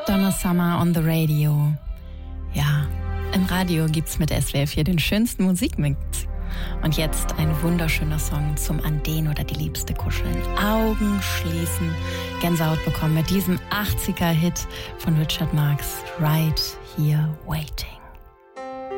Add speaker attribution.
Speaker 1: Donna Summer on the Radio. Ja, im Radio gibt's mit SWR 4 den schönsten Musikmix. Und jetzt ein wunderschöner Song zum An den oder die Liebste kuscheln. Augen schließen, Gänsehaut bekommen mit diesem 80er-Hit von Richard Marx, Right Here Waiting.